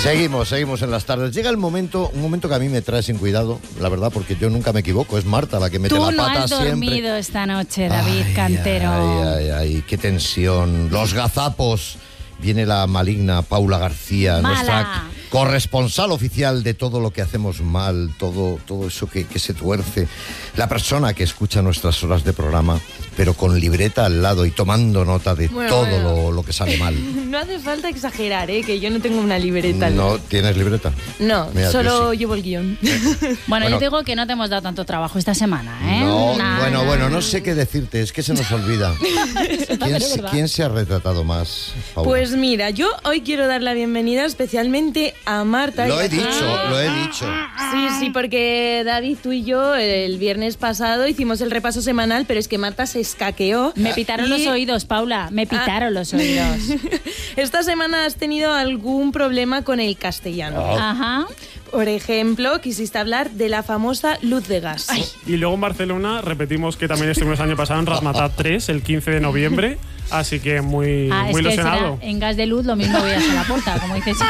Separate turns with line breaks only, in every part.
Seguimos en las tardes. Llega un momento que a mí me trae sin cuidado, la verdad, porque yo nunca me equivoco. Es Marta la que mete la pata siempre.
Tú no has dormido esta noche, David Cantero.
Ay, qué tensión. Los gazapos. Viene la maligna Paula García, nuestra corresponsal oficial de todo lo que hacemos mal, todo eso que se tuerce. La persona que escucha nuestras horas de programa, pero con libreta al lado y tomando nota de todo lo que sale mal.
No hace falta exagerar, que yo no tengo una libreta.
¿No tienes libreta?
No,
mira,
solo llevo el guión.
Bueno, yo digo que no te hemos dado tanto trabajo esta semana, ¿eh?
Bueno, no sé qué decirte, es que se nos olvida. ¿Quién se ha retratado más, Paula?
Pues mira, yo hoy quiero dar la bienvenida especialmente a Marta.
Lo he dicho.
Sí, porque David, tú y yo el viernes pasado hicimos el repaso semanal, pero es que Marta se escaqueó.
Me pitaron los oídos, Paula, me pitaron los oídos.
Esta semana has tenido algún problema con el castellano.
Ajá.
Por ejemplo, quisiste hablar de la famosa luz de gas.
Y luego en Barcelona repetimos que también estuvimos el año pasado en Razmataz 3, el 15 de noviembre. Así que muy ilusionado.
En gas de luz lo mismo voy hasta la puerta, como dices.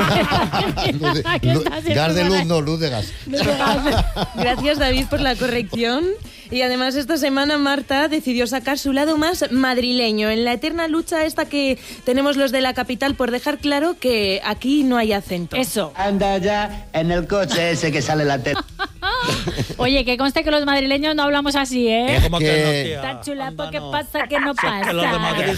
Gas de luz, no, luz de gas.
Gracias, David, por la corrección. Y además esta semana Marta decidió sacar su lado más madrileño, en la eterna lucha esta que tenemos los de la capital por dejar claro que aquí no hay acento.
Eso.
Anda ya en el coche ese que sale la tele.
Oye, que conste que los madrileños no hablamos así, ¿eh?
¿Cómo que no, tía?
Tan chulapo, ¿qué
no.
pasa? ¿Qué no pasa?
Que los de Madrid.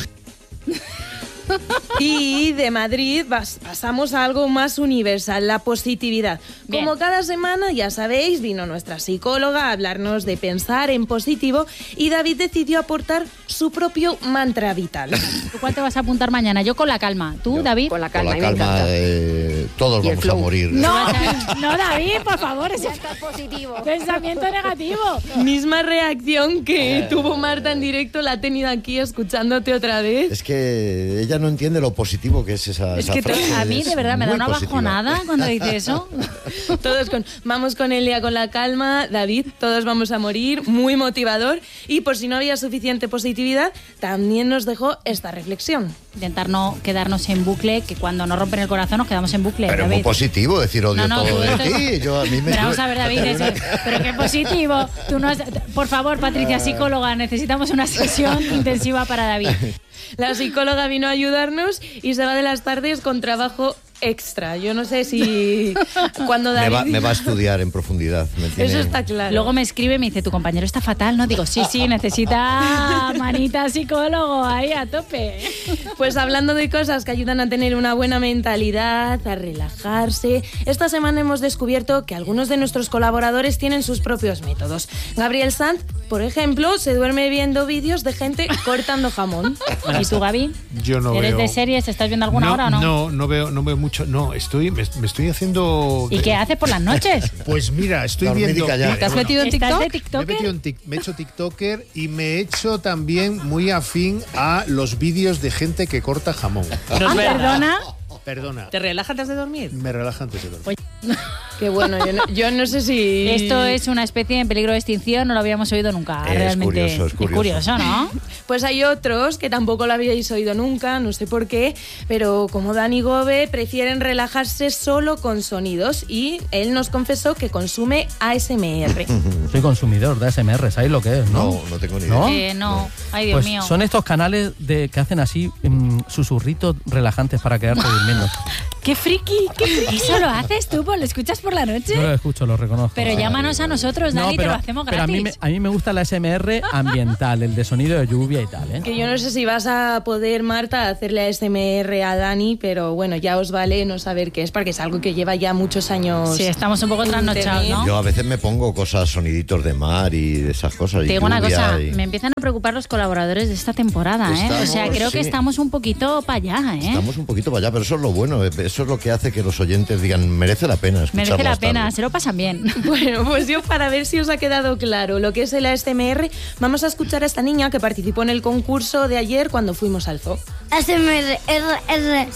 Y de Madrid pasamos a algo más universal, la positividad.
Bien.
Como cada semana, ya sabéis, vino nuestra psicóloga a hablarnos de pensar en positivo y David decidió aportar su propio mantra vital.
¿Tú cuál te vas a apuntar mañana? Yo con la calma. ¿Tú, David?
Con la calma,
Con la calma, todos
Y el
vamos a
flow.
morir.
No, David, por favor, ese
Estás positivo.
pensamiento negativo.
Misma reacción que tuvo Marta en directo, la ha tenido aquí escuchándote otra vez.
Es que ella no entiende lo positivo que es esa
Es que
frase.
A mí, de verdad, me da
muy
una
positiva.
bajonada cuando dice eso.
Todos vamos con Elia con la calma, David, todos vamos a morir, muy motivador. Y por si no había suficiente positividad, también nos dejó esta reflexión.
Intentar no quedarnos en bucle, que cuando nos rompen el corazón nos quedamos en bucle.
Pero
David.
muy positivo decir odio
No,
todo
tú
de
esto-
ti.
Pero vamos a ver, David, pero qué positivo. Tú no has- Por favor, Patricia, psicóloga, necesitamos una sesión intensiva para David.
La psicóloga vino a ayudarnos y se va de las tardes con trabajo extra. Yo no sé si cuando David...
me va a estudiar en profundidad. ¿me entiendes?
Eso está claro.
Luego me escribe y me dice, tu compañero está fatal, ¿no? Digo, sí, necesita manita psicólogo ahí a tope.
Pues hablando de cosas que ayudan a tener una buena mentalidad, a relajarse, esta semana hemos descubierto que algunos de nuestros colaboradores tienen sus propios métodos. Gabriel Sanz, por ejemplo, se duerme viendo vídeos de gente cortando jamón.
¿Y tú, Gaby?
Yo no
¿Eres
veo.
de series? ¿Estás viendo alguna hora o no?
No veo mucho. No, me estoy haciendo.
¿Y qué haces por las noches?
Pues mira, estoy
Dormir y
viendo.
callar.
¿Te has metido en
¿Estás
TikTok?
de
Me he,
TikToker?
metido me he hecho TikToker y me he hecho también muy afín a los vídeos de gente que corta jamón.
¿Perdona?
Perdona,
¿Te relajas antes de dormir?
me relaja antes de dormir.
Qué bueno, yo no sé si...
Esto es una especie en peligro de extinción, no lo habíamos oído nunca.
Es
Realmente
curioso, es curioso.
¿no?
Pues hay otros que tampoco lo habíais oído nunca, no sé por qué, pero como Dani Gobe prefieren relajarse solo con sonidos y él nos confesó que consume ASMR.
Soy consumidor de ASMR, ¿sabéis lo que es, no?
No tengo ni
¿No?
idea.
No. Ay, Dios
Pues
mío.
son estos canales que hacen así susurritos relajantes para quedarte durmiendo.
¡Qué friki! ¿Eso lo haces tú? ¿Lo escuchas por la noche?
Yo lo escucho, lo reconozco.
Pero llámanos a nosotros, Dani, te lo hacemos
pero
gratis.
a mí me gusta el ASMR ambiental, el de sonido de lluvia y tal, ¿eh?
Que yo no sé si vas a poder, Marta, hacerle ASMR a Dani, pero bueno, ya os vale no saber qué es, porque es algo que lleva ya muchos años.
Sí, estamos un poco
en
trasnochados,
internet.
¿no?
Yo a veces me pongo cosas, soniditos de mar y de esas cosas.
Te
y
digo una
lluvia
cosa,
y-
me empiezan a preocupar los colaboradores de esta temporada, ¿eh? O sea, creo que
sí.
estamos un poquito para allá, ¿eh?
Estamos un poquito para allá, pero eso es lo bueno, eso es lo que hace que los oyentes digan, merece la pena escucharlo.
Merece la
hasta
pena,
tarde".
se lo pasan bien.
Bueno, pues yo para ver si os ha quedado claro lo que es el ASMR, vamos a escuchar a esta niña que participó en el concurso de ayer cuando fuimos al zoo.
ASMR, R.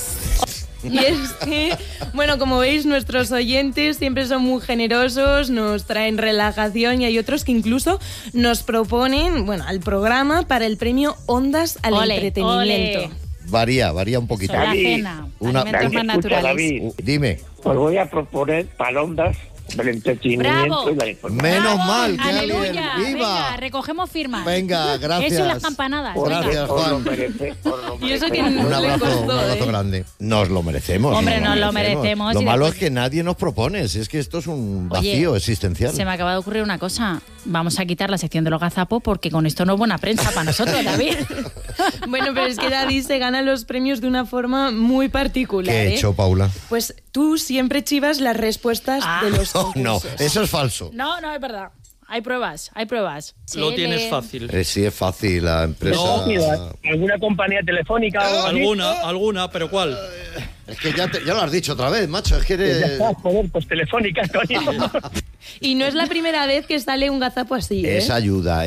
Y es que, bueno, como veis, nuestros oyentes siempre son muy generosos, nos traen relajación y hay otros que incluso nos proponen, bueno, al programa para el premio Ondas al
Ole,
Entretenimiento.
ole.
Varía un poquito.
La cena, alimentos más naturales.
David,
Dime.
os voy a proponer palondas del entretenimiento y la información.
Menos mal que
¡Aleluya!
alguien. ¡Viva!
Venga, recogemos firmas.
Venga, gracias.
Eso y las campanadas.
Gracias, Juan.
Y eso que
Un
le
abrazo,
costó,
un abrazo grande. Nos lo merecemos.
Hombre, nos lo merecemos.
Lo
Y
malo
después-
es que nadie nos propone. Si es que esto es un
Oye,
vacío existencial.
Se me acaba de ocurrir una cosa. Vamos a quitar la sección de los gazapos porque con esto no es buena prensa para nosotros, David.
Bueno, pero es que David se gana los premios de una forma muy particular.
¿Qué he hecho, Paula?
Pues tú siempre chivas las respuestas de los
No,
concursos.
eso es falso.
No, es verdad. Hay pruebas.
Lo tienes fácil.
Sí, es fácil la empresa.
¿Alguna compañía telefónica o algo así?
Alguna, pero ¿cuál?
Es que ya lo has dicho otra vez, macho. Es que eres...
Joder, pues telefónica, Antonio.
Y no es la primera vez que sale un gazapo así, ¿eh?
Es ayuda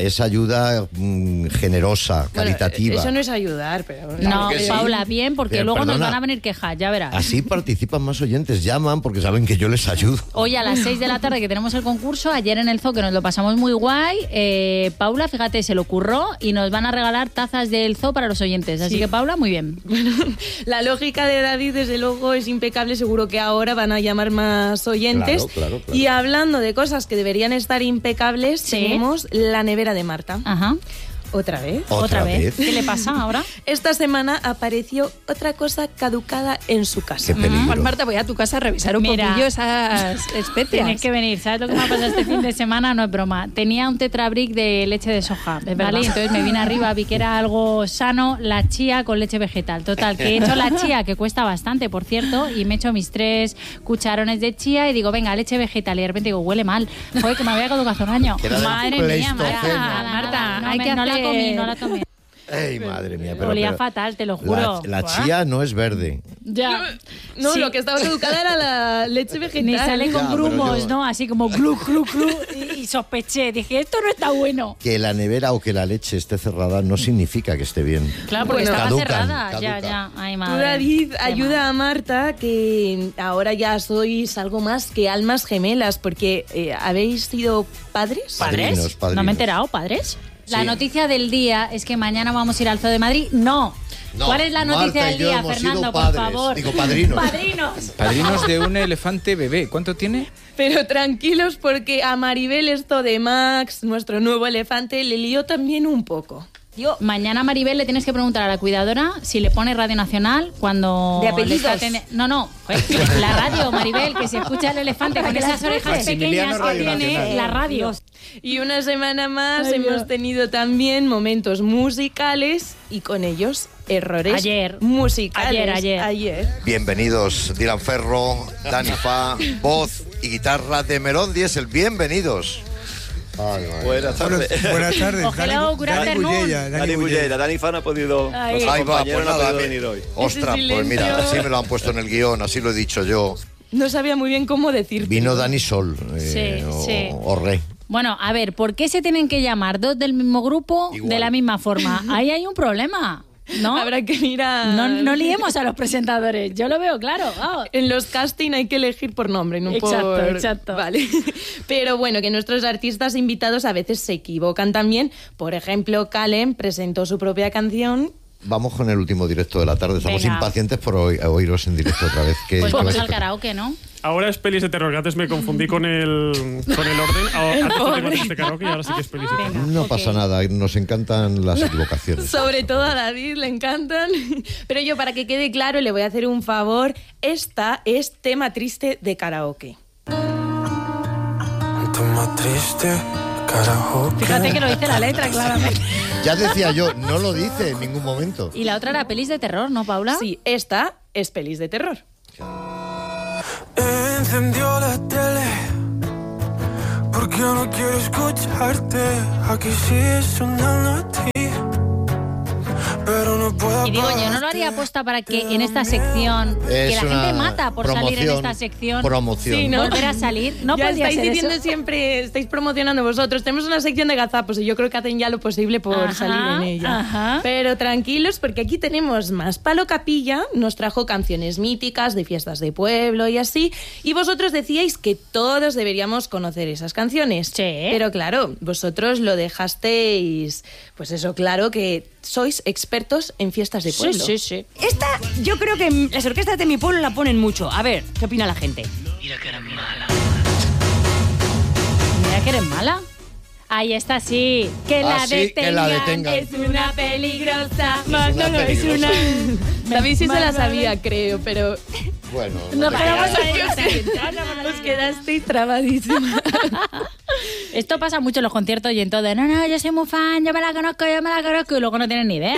generosa,
Bueno,
caritativa.
eso no es ayudar, pero...
No,
que sí.
Paula, bien, porque
Pero,
luego nos
perdona.
van a venir quejas, ya verás.
Así participan más oyentes, llaman porque saben que yo les ayudo.
Hoy a las 6 de la tarde que tenemos el concurso, ayer en el Zoo, que nos lo pasamos muy guay, Paula, fíjate, se lo curró y nos van a regalar tazas del Zoo para los oyentes. Así
Sí.
que, Paula, muy bien.
La lógica de David, desde luego, es impecable. Seguro que ahora van a llamar más oyentes.
Claro.
Y hablando de cosas que deberían estar impecables,
Sí.
tenemos la nevera de Marta.
Ajá.
¿Otra vez?
¿Otra vez?
¿Qué le pasa ahora?
Esta semana apareció otra cosa caducada en su casa.
Qué peligro.
Pues Marta, voy a tu casa a revisar un
Mira.
poquillo esas especias.
Tienes que venir. ¿Sabes lo que me ha pasado este fin de semana? No es broma. Tenía un tetrabric de leche de soja, ¿vale? Entonces me vine arriba, vi que era algo sano, la chía con leche vegetal. Total, que he hecho la chía, que cuesta bastante, por cierto, y me he hecho mis 3 cucharones de chía y digo, venga, leche vegetal. Y de repente digo, huele mal. Joder, que me había caducado hace un año.
Que era del
Madre mía,
Pleistoceno.
Marta,
no,
hay que
no la
hacer-
comí, no la tomé.
Ey, madre mía.
Olía fatal, te lo juro.
La chía no es verde.
Ya.
No,
Sí.
lo que estaba caducada era la leche vegetal.
Ni sale con
Ya, pero
grumos,
yo-
¿no? Así como glu, glu, glu. Y sospeché. Dije, esto no está bueno.
Que la nevera o que la leche esté cerrada no significa que esté bien.
Claro, porque
Bueno,
estaba
caducan,
cerrada.
caducan.
Ya. Ay,
Tú,
madre.
David,
Qué
ayuda
mal.
a Marta, que ahora ya sois algo más que almas gemelas, porque habéis sido padres.
¿Padres?
Padrinos.
No me he enterado, ¿padres? La
Sí.
noticia del día es que mañana vamos a ir al Zoo de Madrid. No.
No,
¿Cuál es la noticia
Marta y
del
yo
día,
hemos
Fernando,
sido
por
padres.
favor?
Digo, padrinos.
Padrinos.
Padrinos de un elefante bebé. ¿Cuánto tiene?
Pero tranquilos, porque a Maribel esto de Max, nuestro nuevo elefante, le lió también un poco.
Mañana, Maribel, le tienes que preguntar a la cuidadora si le pone Radio Nacional cuando...
¿De apellidos?
le está No, joder, la radio, Maribel, que se escucha el elefante con esas orejas
Maximiliano
pequeñas que
Radio
tiene
Nacional.
la radio.
Y una semana más
Ay,
hemos
Dios.
tenido también momentos musicales y con ellos errores
Ayer.
musicales.
Ayer.
Bienvenidos, Dylan Ferro, Dani Fa, voz y guitarra de Melón Diesel. Bienvenidos. Ay, madre.
Buenas tardes.
Buenas tardes.
Hello, good afternoon.
Dani Bullera, Dani Fa no ha podido.
Ahí.
Nuestro
Ahí va,
compañero
pues
no ha
nada,
podido venir hoy.
Ostras,
Ese
pues mira,
silencio.
así me lo han puesto en el guión, así lo he dicho yo.
No sabía muy bien cómo decir.
Vino Dani Sol,
Sí, sí.
o Re.
Bueno, a ver, ¿por qué se tienen que llamar dos del mismo grupo
Igual.
de la misma forma? Ahí hay un problema, ¿no?
Habrá que mirar.
No liemos a los presentadores, yo lo veo claro. vamos.
En los casting hay que elegir por nombre, no
Exacto,
por...
exacto.
Vale. Pero bueno, que nuestros artistas invitados a veces se equivocan también. Por ejemplo, Kalem presentó su propia canción.
Vamos con el último directo de la tarde. Estamos
Venga.
impacientes por oíros en directo otra vez.
Pues vamos
vais a
al karaoke, ¿no?
Ahora es pelis de terror, que antes me confundí con el orden. Antes de este karaoke y ahora sí que es pelis de terror.
No
Ok.
pasa nada, nos encantan las equivocaciones.
Sobre todo a David le encantan. Pero yo, para que quede claro, le voy a hacer un favor. Esta es tema triste de karaoke.
Tema triste, karaoke.
Fíjate que lo dice la letra, claramente.
Ya decía yo, no lo dice en ningún momento.
Y la otra era pelis de terror, ¿no, Paula?
Sí, esta es pelis de terror.
Encendió la tele porque no quiero escucharte. Aquí sigue sonando a ti, pero no puedo.
Y digo, yo no lo haría aposta para que en esta sección, que
Es
la gente
una
mata por salir en esta sección,
Promoción.
Sí, ¿no?
volver a salir. No
ya
podría
estáis
ser
diciendo
eso.
siempre, estáis promocionando vosotros. Tenemos una sección de gazapos y yo creo que hacen ya lo posible por
Ajá,
salir en ella.
ajá.
Pero tranquilos, porque aquí tenemos más. Palo Capilla nos trajo canciones míticas de fiestas de pueblo y así. Y vosotros decíais que todos deberíamos conocer esas canciones.
Sí.
Pero claro, vosotros lo dejasteis, pues eso, claro, que sois expertos menos en fiestas de pueblo.
Sí. Esta, yo creo que las orquestas de mi pueblo la ponen mucho. A ver, ¿qué opina la gente?
Mira que eres mala.
Mira que eres mala. Ahí está, sí. Que la detengan. Es una peligrosa.
Es una... David sí se la sabía, creo, pero...
Bueno,
No, pero vamos a ir.
Os quedasteis trabadísima.
Esto pasa mucho en los conciertos y en todo. No, yo soy muy fan, yo me la conozco, y luego no tienen ni idea.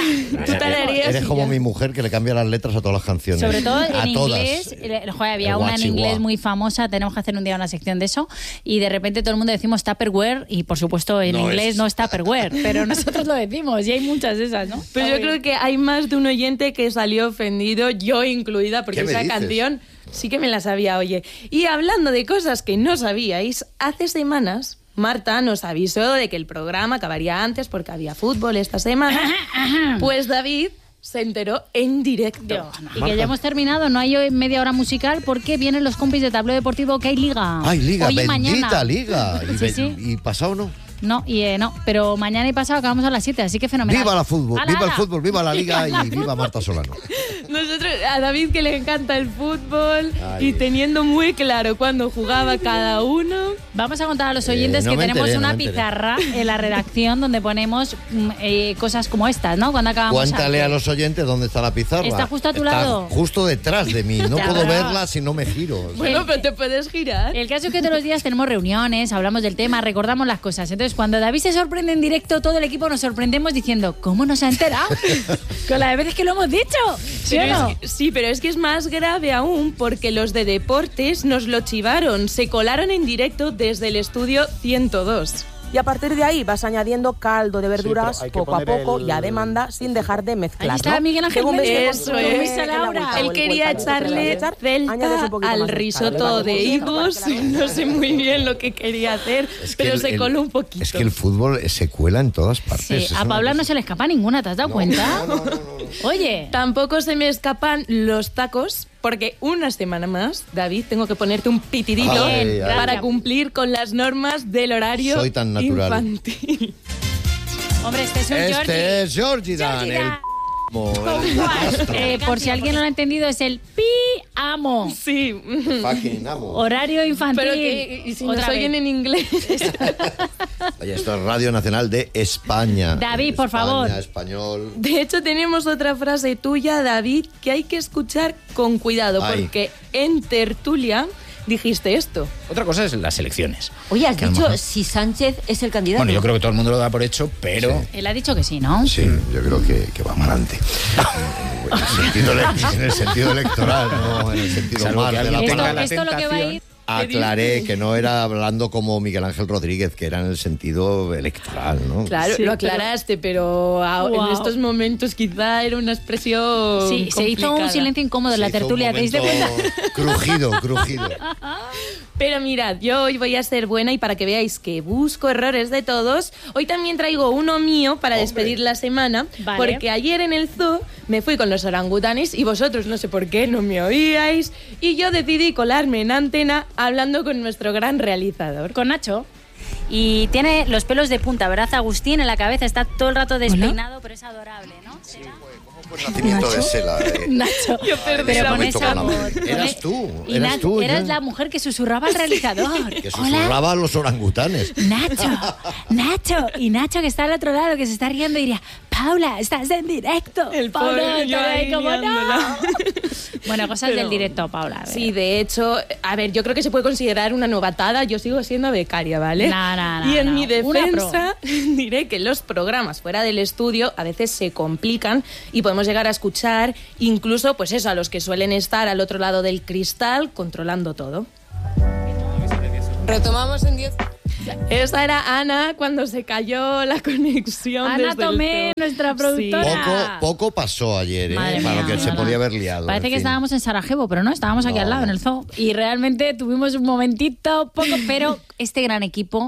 Eres como mi mujer que le cambia las letras a todas las canciones.
Sobre todo en
a
inglés. Joder, había una en inglés muy famosa, tenemos que hacer un día una sección de eso, y de repente todo el mundo decimos Tupperware, y por supuesto en inglés no es Tupperware, pero nosotros lo decimos, y hay muchas de esas, ¿no?
Pero yo creo que hay más de un oyente que salió ofendido, yo incluida, porque esa canción sí que me la sabía, oye. Y hablando de cosas que no sabíais, hace semanas Marta nos avisó de que el programa acabaría antes porque había fútbol esta semana. Pues David se enteró en directo.
Y que ya hemos terminado, no hay hoy media hora musical porque vienen los compis de Tablao Deportivo, que hay liga.
Hay liga,
hoy y
bendita
mañana.
liga.
Sí.
¿Y pasado no?
No, pero mañana y pasado acabamos a las 7, así que fenomenal.
¡Viva la fútbol!
¡Hala,
¡Viva el
hala!
fútbol! ¡Viva la liga! Y viva Marta Solano.
Nosotros, a David que le encanta el fútbol y teniendo muy claro cuándo jugaba cada uno.
Vamos a contar a los oyentes que tenemos una pizarra en la redacción donde ponemos cosas como estas, ¿no? Cuando acabamos.
Cuéntale a los oyentes dónde está la pizarra.
Está justo a tu lado.
Justo detrás de mí. No puedo verla si no me giro.
Bueno, pero te puedes girar.
El caso es que todos los días tenemos reuniones, hablamos del tema, recordamos las cosas. Entonces, cuando David se sorprende en directo, todo el equipo nos sorprendemos diciendo, ¿cómo nos ha enterado? Con la de veces que lo hemos dicho. ¿Sí o no?
Sí, pero es que es más grave aún porque los de deportes nos lo chivaron. Se colaron en directo desde el estudio 102.
Y a partir de ahí vas añadiendo caldo de verduras poco a poco y a demanda sin dejar de mezclar.
Ahí está Miguel Ángel.
Eso es.
Laura.
Él quería echarle celta al risotto de higos. No sé muy bien lo que quería hacer, pero se coló un poquito.
Es que el fútbol se cuela en todas partes.
Sí, a Paula no se le escapa ninguna, ¿te has dado cuenta?
No.
Oye.
Tampoco se me escapan los tacos. Porque una semana más, David, tengo que ponerte un pitidito para cumplir con las normas del horario
Soy tan natural.
Infantil.
Hombre, este es un Georgie.
Este es Georgie Dan,
por si alguien no lo ha entendido, es el amo.
Sí.
Fucking amo.
Horario infantil.
Pero y si nos oyen en inglés.
Oye, esto es Radio Nacional de España.
David, por favor.
Español.
De hecho, tenemos otra frase tuya, David, que hay que escuchar con cuidado, porque en tertulia dijiste esto.
Otra cosa es las elecciones.
Oye, has dicho si Sánchez es el candidato.
Bueno, yo creo que todo el mundo lo da por hecho, pero...
Sí. Él ha dicho que sí, ¿no?
Sí, yo creo que va más adelante. En el sentido electoral, no en el sentido más de la palabra.
Esto lo que va a ir...
Aclaré que no era hablando como Miguel Ángel Rodríguez, que era en el sentido electoral, ¿no?
Claro, lo aclaraste, pero en estos momentos quizá era una expresión
Sí,
complicada.
se hizo un silencio incómodo en la tertulia, ¿te diste cuenta?
Crujido.
Pero mirad, yo hoy voy a ser buena y para que veáis que busco errores de todos, hoy también traigo uno mío para despedir la semana, porque ayer en el zoo me fui con los orangutanes y vosotros no sé por qué no me oíais y yo decidí colarme en antena hablando con nuestro gran realizador.
Con Nacho. Y tiene los pelos de punta, ¿verdad, Agustín? En la cabeza está todo el rato despeinado, pero es adorable, ¿no?
Sí, ¿cómo fue el nacimiento de Sela?
Nacho.
Yo perdí
pero
la
con esa voz.
Eras tú.
Eras la mujer que susurraba al realizador.
Que susurraba a los orangutanes.
Nacho. Y Nacho, que está al otro lado, que se está riendo, diría, Paula, estás en directo.
El
Paula,
pobre, yo ahí
como no.
liándola.
Bueno, cosas del directo, Paula. A ver.
Sí, de hecho, a ver, yo creo que se puede considerar una novatada. Yo sigo siendo becaria, ¿vale? Y en mi defensa diré que los programas fuera del estudio a veces se complican y podemos llegar a escuchar incluso, pues eso, a los que suelen estar al otro lado del cristal controlando todo. Retomamos en 10... Esa era Ana cuando se cayó la conexión.
Ana Tomé, nuestra productora.
Poco pasó ayer, para lo que se podía haber liado.
Parece que estábamos en Sarajevo, pero no, estábamos aquí al lado, en el zoo. Y realmente tuvimos un momentito, pero este gran equipo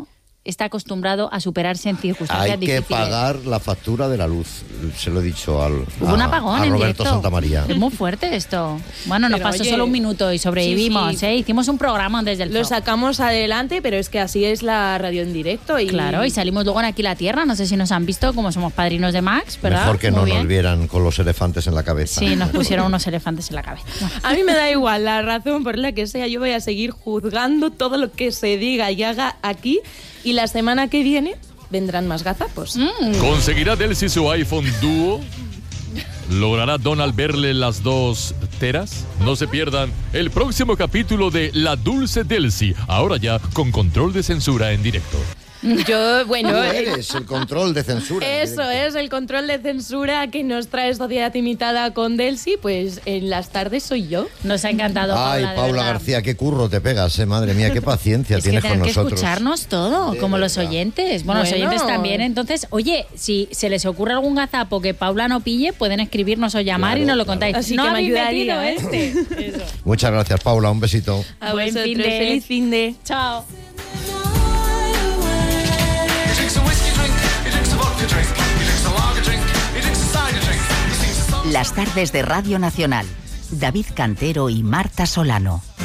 está acostumbrado a superarse en circunstancias
Hay
difíciles.
que pagar la factura de la luz. Se lo he dicho
Hubo un apagón
a
en
Roberto
directo.
Santamaría.
Es muy fuerte esto. Bueno, nos
Pero,
pasó
oye,
solo un minuto y sobrevivimos,
sí, sí.
Hicimos un programa desde el
Lo
zoo.
sacamos adelante, pero es que así es la radio en directo. Y...
Claro, y salimos luego en Aquí la Tierra. No sé si nos han visto, como somos padrinos de Max, ¿verdad?
Mejor que
Muy
no
bien.
nos vieran con los elefantes en la cabeza.
Sí, nos pusieron unos elefantes en la cabeza.
A mí me da igual la razón por la que sea, yo voy a seguir juzgando todo lo que se diga y haga aquí, y la semana que viene vendrán más gazapos.
¿Conseguirá Delcy su iPhone Duo? ¿Logrará Donald verle las 2 teras? No se pierdan el próximo capítulo de La Dulce Delcy, ahora ya con control de censura en directo.
Yo, bueno...
Tú eres el control de censura.
Eso es, el control de censura que nos trae Sociedad Imitada con Delcy, pues en las tardes soy yo.
Nos ha encantado,
Ay,
Paula, de
Paula
verdad.
García, qué curro te pegas, madre mía, qué paciencia
Es que
tienes con
tener que
nosotros.
escucharnos todo, como los oyentes. Bueno, los
Bueno.
oyentes también. Entonces, oye, si se les ocurre algún gazapo que Paula no pille, pueden escribirnos o llamar
Claro,
y nos lo
claro.
contáis.
Así
no
que me
habéis
ayudaría,
metido
¿eh?
este.
Muchas gracias, Paula, un besito.
A
Buen
vosotros,
fin de-
feliz fin de...
Chao.
Las tardes de Radio Nacional. David Cantero y Marta Solano.